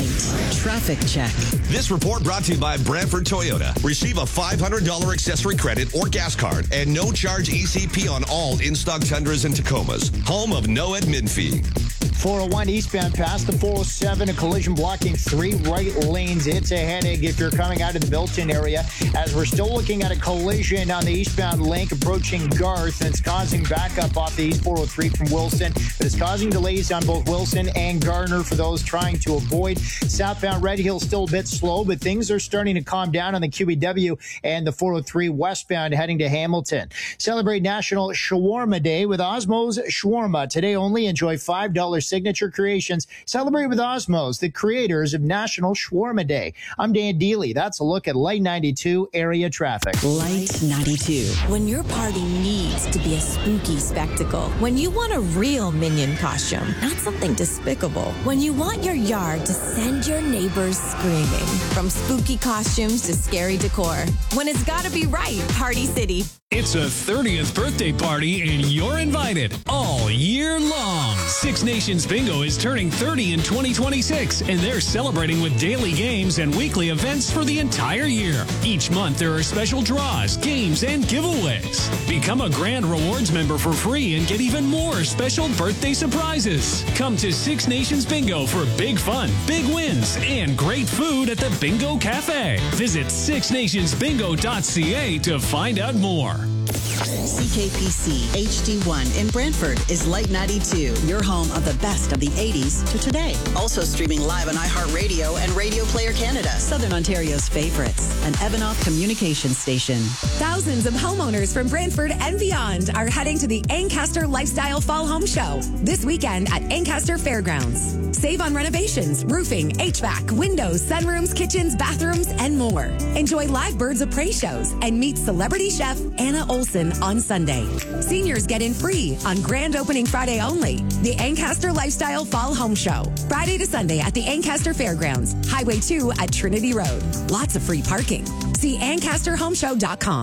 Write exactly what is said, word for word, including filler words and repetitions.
Light Traffic Check. This report brought to you by Brantford Toyota. Receive a five hundred dollars accessory credit or gas card and no charge E C P on all in-stock Tundras and Tacomas. Home of no admin fee. four oh one eastbound past the four oh seven, a collision blocking three right lanes. It's a headache if you're coming out of the Milton area, as we're still looking at a collision on the eastbound link approaching Garth, and it's causing backup off the East four oh three from Wilson, but it's causing delays on both Wilson and Gardner for those trying to avoid. Southbound Red Hill still a bit slow, but things are starting to calm down on the Q B W and the four oh three westbound heading to Hamilton. Celebrate National Shawarma Day with Osmow's Shawarma. Today only, enjoy five dollars signature creations. Celebrate with Osmow's, the creators of National Shawarma Day. I'm Dan Dealey. That's a look at Light ninety-two area traffic. Light ninety-two. When your party needs to be a spooky spectacle. When you want a real Minion costume, not something despicable. When you want your yard to send your neighbors screaming. From spooky costumes to scary decor. When it's gotta be right, Party City. It's a thirtieth birthday party and you're invited all year long. Six Nations Bingo is turning thirty in twenty twenty-six, and they're celebrating with daily games and weekly events for the entire year. Each month there are special draws, games, and giveaways. Become a Grand Rewards member for free and get even more special birthday surprises. Come to Six Nations Bingo for big fun, big wins, and great food at the Bingo Cafe. Visit six nations bingo dot c a to find out more. C K P C H D one in Brantford is Light ninety-two, your home of the best of the eighties to today. Also streaming live on iHeartRadio and Radio Player Canada, Southern Ontario's favorites, an Evanoff communication station. Thousands of homeowners from Brantford and beyond are heading to the Ancaster Lifestyle Fall Home Show this weekend at Ancaster Fairgrounds. Save on renovations, roofing, H V A C, windows, sunrooms, kitchens, bathrooms, and more. Enjoy live Birds of Prey shows and meet celebrity chef Anna Olson on Sunday. Seniors get in free on grand opening Friday only. The Ancaster Lifestyle Fall Home Show. Friday to Sunday at the Ancaster Fairgrounds, Highway two at Trinity Road. Lots of free parking. See ancaster home show dot com.